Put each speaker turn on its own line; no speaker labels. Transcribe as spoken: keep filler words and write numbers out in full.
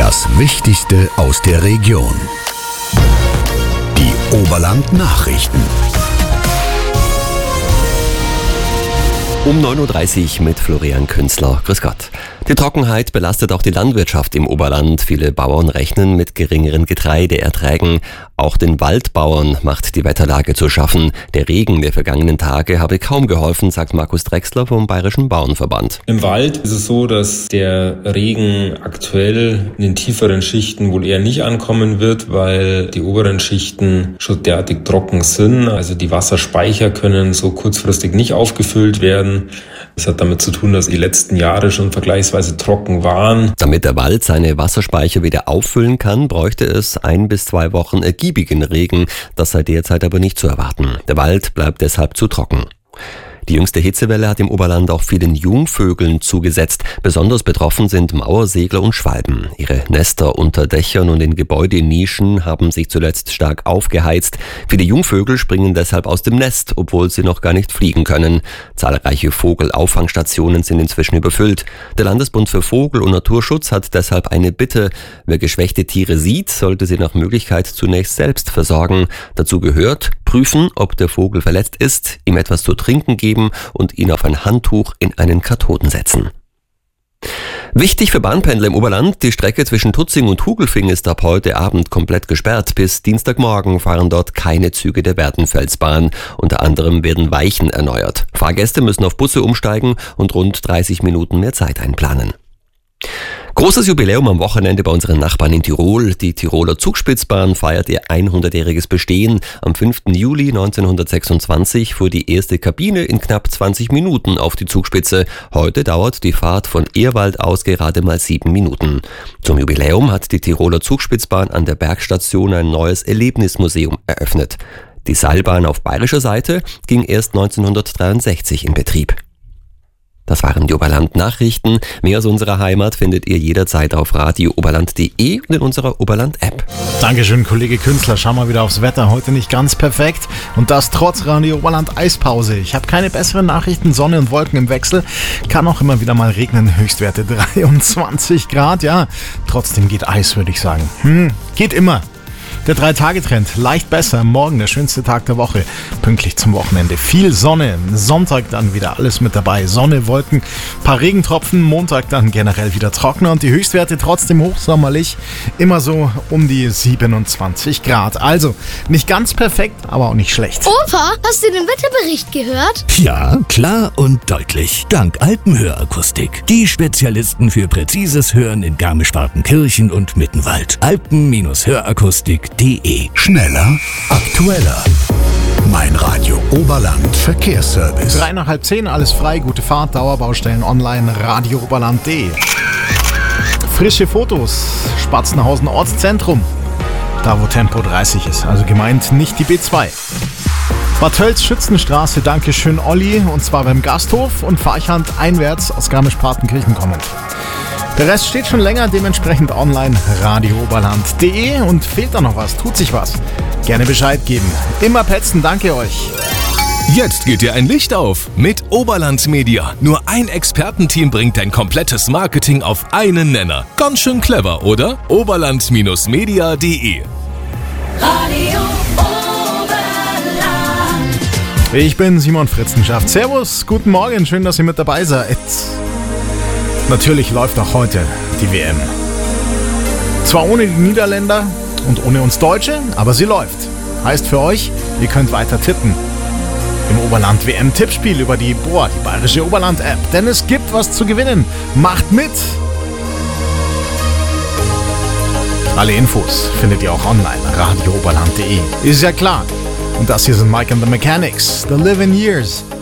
Das Wichtigste aus der Region. Die Oberland-Nachrichten.
Um neun Uhr dreißig mit Florian Künzler. Grüß Gott. Die Trockenheit belastet auch die Landwirtschaft im Oberland. Viele Bauern rechnen mit geringeren Getreideerträgen. Auch den Waldbauern macht die Wetterlage zu schaffen. Der Regen der vergangenen Tage habe kaum geholfen, sagt Markus Drechsler vom Bayerischen Bauernverband.
Im Wald ist es so, dass der Regen aktuell in den tieferen Schichten wohl eher nicht ankommen wird, weil die oberen Schichten schon derartig trocken sind. Also die Wasserspeicher können so kurzfristig nicht aufgefüllt werden. Das hat damit zu tun, dass die letzten Jahre schon vergleichsweise trocken waren.
Damit der Wald seine Wasserspeicher wieder auffüllen kann, bräuchte es ein bis zwei Wochen ergiebigen Regen. Das sei derzeit aber nicht zu erwarten. Der Wald bleibt deshalb zu trocken. Die jüngste Hitzewelle hat im Oberland auch vielen Jungvögeln zugesetzt. Besonders betroffen sind Mauersegler und Schwalben. Ihre Nester unter Dächern und in Gebäudenischen haben sich zuletzt stark aufgeheizt. Viele Jungvögel springen deshalb aus dem Nest, obwohl sie noch gar nicht fliegen können. Zahlreiche Vogelauffangstationen sind inzwischen überfüllt. Der Landesbund für Vogel- und Naturschutz hat deshalb eine Bitte. Wer geschwächte Tiere sieht, sollte sie nach Möglichkeit zunächst selbst versorgen. Dazu gehört, prüfen, ob der Vogel verletzt ist, ihm etwas zu trinken geben und ihn auf ein Handtuch in einen Karton setzen. Wichtig für Bahnpendler im Oberland, die Strecke zwischen Tutzing und Hugelfing ist ab heute Abend komplett gesperrt. Bis Dienstagmorgen fahren dort keine Züge der Werdenfelsbahn. Unter anderem werden Weichen erneuert. Fahrgäste müssen auf Busse umsteigen und rund dreißig Minuten mehr Zeit einplanen. Großes Jubiläum am Wochenende bei unseren Nachbarn in Tirol. Die Tiroler Zugspitzbahn feiert ihr hundertjähriges Bestehen. Am fünften Juli neunzehnhundertsechsundzwanzig fuhr die erste Kabine in knapp zwanzig Minuten auf die Zugspitze. Heute dauert die Fahrt von Ehrwald aus gerade mal sieben Minuten. Zum Jubiläum hat die Tiroler Zugspitzbahn an der Bergstation ein neues Erlebnismuseum eröffnet. Die Seilbahn auf bayerischer Seite ging erst neunzehnhundertdreiundsechzig in Betrieb. Das waren die Oberland-Nachrichten. Mehr aus unserer Heimat findet ihr jederzeit auf radio oberland punkt de und in unserer Oberland-App.
Dankeschön, Kollege Künzler. Schauen wir wieder aufs Wetter. Heute nicht ganz perfekt. Und das trotz Radio Oberland Eispause. Ich habe keine besseren Nachrichten. Sonne und Wolken im Wechsel. Kann auch immer wieder mal regnen. Höchstwerte dreiundzwanzig Grad. Ja, trotzdem geht Eis, würde ich sagen. Hm, geht immer. Der Drei-Tage-Trend, leicht besser, morgen der schönste Tag der Woche, pünktlich zum Wochenende. Viel Sonne, Sonntag dann wieder alles mit dabei, Sonne, Wolken, paar Regentropfen, Montag dann generell wieder trockener und die Höchstwerte trotzdem hochsommerlich, immer so um die siebenundzwanzig Grad. Also nicht ganz perfekt, aber auch nicht schlecht.
Opa, hast du den Wetterbericht gehört?
Ja, klar und deutlich. Dank Alpenhörakustik. Die Spezialisten für präzises Hören in Garmisch-Partenkirchen und Mittenwald. Alpen-Hörakustik punkt de. Schneller, aktueller. Mein Radio Oberland Verkehrsservice.
Drei nach halb zehn, alles frei, gute Fahrt, Dauerbaustellen online, radio oberland punkt de. Frische Fotos, Spatzenhausen Ortszentrum. Da wo Tempo dreißig ist, also gemeint nicht die B zwei. Bad Tölz Schützenstraße, Dankeschön Olli, und zwar beim Gasthof und Farchand einwärts aus Garmisch-Partenkirchen kommend. Der Rest steht schon länger, dementsprechend online radio oberland punkt de und fehlt da noch was, tut sich was. Gerne Bescheid geben. Immer petzen, danke euch.
Jetzt geht dir ein Licht auf mit Oberland Media. Nur ein Expertenteam bringt dein komplettes Marketing auf einen Nenner. Ganz schön clever, oder? oberland media punkt de.
Radio Oberland.
Ich bin Simon Fritzenschaft. Servus, guten Morgen, schön, dass ihr mit dabei seid. Natürlich läuft auch heute die W M. Zwar ohne die Niederländer und ohne uns Deutsche, aber sie läuft. Heißt für euch, ihr könnt weiter tippen. Im Oberland W M-Tippspiel über die, boah, die Bayerische Oberland-App. Denn es gibt was zu gewinnen. Macht mit! Alle Infos findet ihr auch online, radio oberland punkt de. Ist ja klar. Und das hier sind Mike and the Mechanics, The Living Years.